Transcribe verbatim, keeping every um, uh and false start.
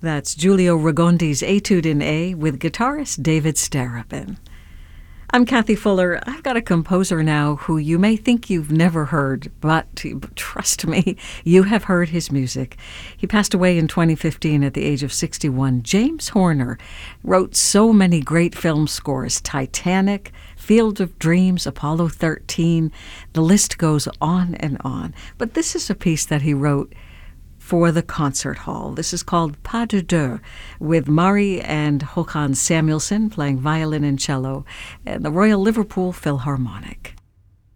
That's Giulio Ragondi's Etude in A with guitarist David Starobin. I'm Kathy Fuller. I've got a composer now who you may think you've never heard, but trust me, you have heard his music. He passed away in twenty fifteen at the age of sixty-one. James Horner wrote so many great film scores: Titanic, Field of Dreams, Apollo thirteen. The list goes on and on. But this is a piece that he wrote for the concert hall. This is called Pas de Deux, with Mari and Håkan Samuelsson playing violin and cello, and the Royal Liverpool Philharmonic.